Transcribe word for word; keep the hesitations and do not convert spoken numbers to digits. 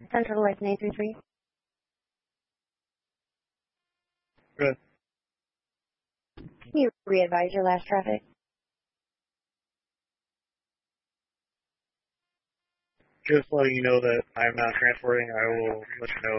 Central Lights eight three three. Good. Can you re-advise your last traffic? Just letting you know that I'm not transporting. I will let you know